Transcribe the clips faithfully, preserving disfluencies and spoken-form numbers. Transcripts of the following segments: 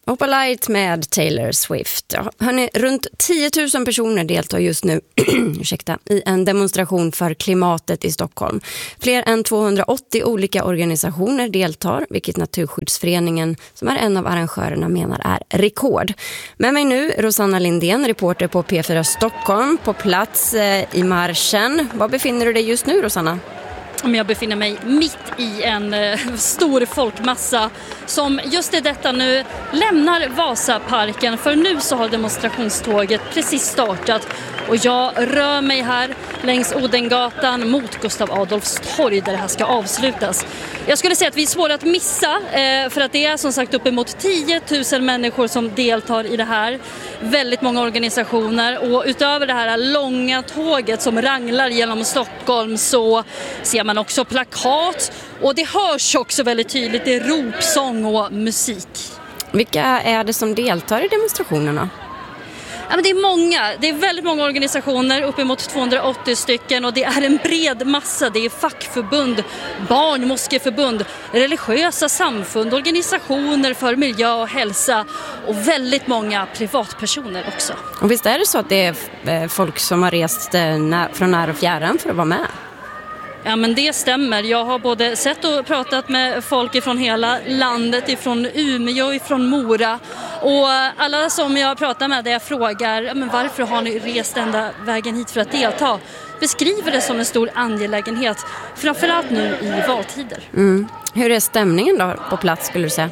Opalite med Taylor Swift. Ja, hörni, runt tio tusen personer deltar just nu ursäkta, i en demonstration för klimatet i Stockholm. Fler än tvåhundraåttio olika organisationer deltar, vilket Naturskyddsföreningen, som är en av arrangörerna, menar är rekord. Med mig nu Rosanna Lindén, reporter på P fyra Stockholm, på plats eh, i marschen. Var befinner du dig just nu, Rosanna? Jag befinner mig mitt i en eh, stor folkmassa som just i detta nu lämnar Vasaparken, för nu så har demonstrationståget precis startat och jag rör mig här längs Odengatan mot Gustav Adolfs torg där det här ska avslutas. Jag skulle säga att vi är svåra att missa eh, för att det är som sagt uppemot tio tusen människor som deltar i det här. Väldigt många organisationer, och utöver det här långa tåget som ranglar genom Stockholm så ser man också plakat, och det hörs också väldigt tydligt, det är ropsång och musik. Vilka är det som deltar i demonstrationerna? Ja, men det är många, det är väldigt många organisationer, uppemot tvåhundraåttio stycken, och det är en bred massa. Det är fackförbund, barnmoskeförbund, religiösa samfund, organisationer för miljö och hälsa och väldigt många privatpersoner också. Och visst är det så att det är folk som har rest från när och fjärran för att vara med? Ja, men det stämmer. Jag har både sett och pratat med folk från hela landet, ifrån Umeå och ifrån Mora. Och alla som jag pratar med, där jag frågar ja, men varför har ni rest ända vägen hit för att delta, beskriver det som en stor angelägenhet, framförallt nu i valtider. Mm. Hur är stämningen då på plats, skulle du säga?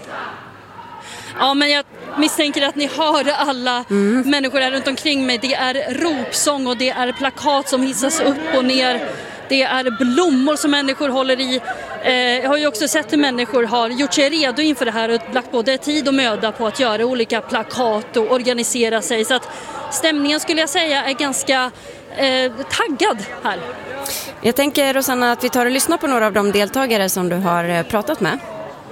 Ja, men jag misstänker att ni hör alla mm. människor här runt omkring mig. Det är ropsång och det är plakat som hissas upp och ner. Det är blommor som människor håller i. Eh, jag har ju också sett hur människor har gjort sig redo inför det här och lagt både tid och möda på att göra olika plakat och organisera sig. Så att stämningen, skulle jag säga, är ganska eh, taggad här. Jag tänker, Rosanna, att vi tar och lyssnar på några av de deltagare som du har pratat med.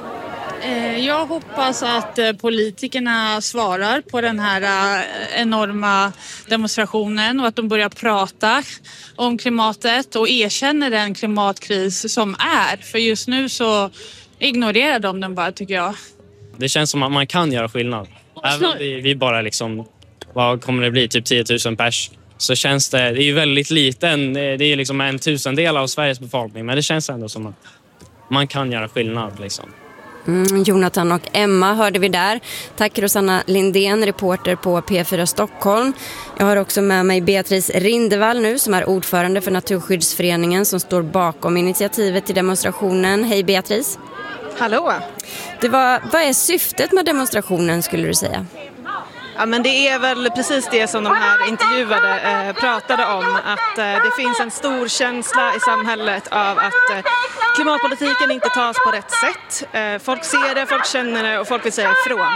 Jag hoppas att politikerna svarar på den här enorma demonstrationen och att de börjar prata om klimatet och erkänner den klimatkris som är. För just nu så ignorerar de den bara, tycker jag. Det känns som att man kan göra skillnad. Även om vi bara liksom, vad kommer det bli, typ tio tusen pers. Så känns det, det är ju väldigt liten, det är liksom en tusendel av Sveriges befolkning. Men det känns ändå som att man kan göra skillnad liksom. Mm, Jonathan och Emma hörde vi där. Tack Rosanna Lindén, reporter på P fyra Stockholm. Jag har också med mig Beatrice Rindevall nu, som är ordförande för Naturskyddsföreningen, som står bakom initiativet till demonstrationen. Hej Beatrice. Hallå. Det var, vad är syftet med demonstrationen, skulle du säga? Ja, men det är väl precis det som de här intervjuade eh, pratade om, att eh, det finns en stor känsla i samhället av att eh, klimatpolitiken inte tas på rätt sätt. Eh, folk ser det, folk känner det och folk vill säga ifrån.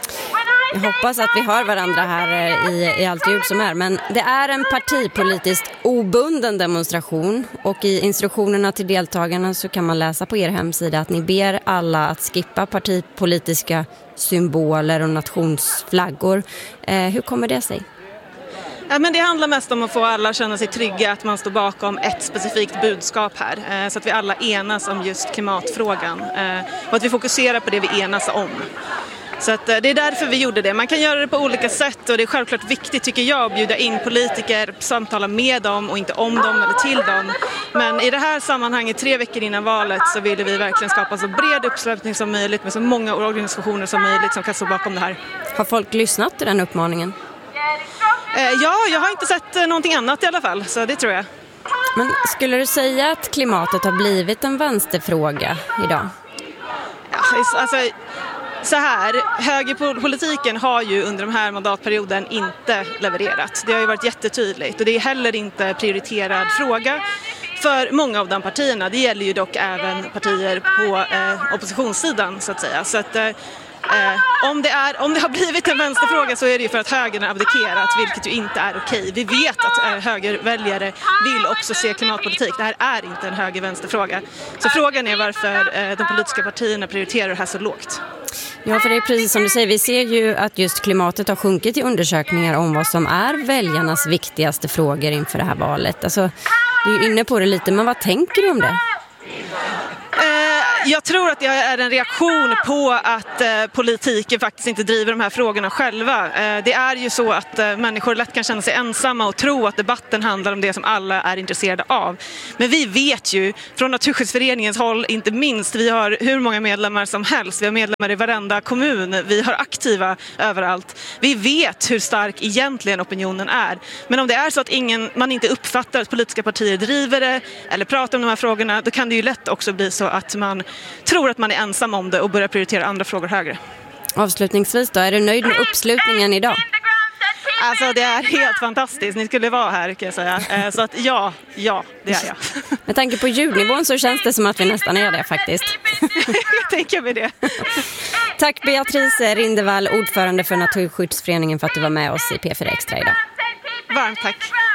Jag hoppas att vi hör varandra här i, i allt ljud som är. Men det är en partipolitiskt obunden demonstration. Och i instruktionerna till deltagarna så kan man läsa på er hemsida att ni ber alla att skippa partipolitiska symboler och nationsflaggor. Eh, hur kommer det sig? Ja, men det handlar mest om att få alla att känna sig trygga, att man står bakom ett specifikt budskap här. Eh, så att vi alla enas om just klimatfrågan. Eh, och att vi fokuserar på det vi enas om. Så att, det är därför vi gjorde det. Man kan göra det på olika sätt och det är självklart viktigt, tycker jag, att bjuda in politiker, samtala med dem och inte om dem eller till dem. Men i det här sammanhanget, tre veckor innan valet, så ville vi verkligen skapa så bred uppslutning som möjligt med så många organisationer som möjligt som kan stå bakom det här. Har folk lyssnat till den uppmaningen? Eh, ja, jag har inte sett någonting annat i alla fall, så det tror jag. Men skulle du säga att klimatet har blivit en vänsterfråga idag? Ja, alltså... Så här, högerpolitiken har ju under de här mandatperioden inte levererat. Det har ju varit jättetydligt och det är heller inte prioriterad fråga för många av de partierna. Det gäller ju dock även partier på eh, oppositionssidan, så att säga. Så att, eh, om, det är, om det har blivit en vänsterfråga så är det ju för att högern har abdikerat, vilket ju inte är okej. Vi vet att eh, högerväljare vill också se klimatpolitik. Det här är inte en höger-vänsterfråga. Så frågan är varför eh, de politiska partierna prioriterar det här så lågt. Ja, för det är precis som du säger. Vi ser ju att just klimatet har sjunkit i undersökningar om vad som är väljarnas viktigaste frågor inför det här valet. Alltså, du är inne på det lite, men vad tänker du om det? Eh, Jag tror att det är en reaktion på att eh, politiker faktiskt inte driver de här frågorna själva. Eh, det är ju så att eh, människor lätt kan känna sig ensamma och tro att debatten handlar om det som alla är intresserade av. Men vi vet ju från Naturskyddsföreningens håll, inte minst, vi har hur många medlemmar som helst. Vi har medlemmar i varenda kommun, vi har aktiva överallt. Vi vet hur stark egentligen opinionen är. Men om det är så att ingen, man inte uppfattar att politiska partier driver det eller pratar om de här frågorna, då kan det ju lätt också bli så att man tror att man är ensam om det och börjar prioritera andra frågor högre. Avslutningsvis då, är du nöjd med uppslutningen idag? Alltså det är helt fantastiskt, ni skulle vara här kan jag säga. Så att ja, ja, det är jag. Med tanke på ljudnivån så känns det som att vi nästan är det faktiskt. Jag tänker med det. Tack Beatrice Rindevall, ordförande för Naturskyddsföreningen, för att du var med oss i P fyra Extra idag. Varmt tack.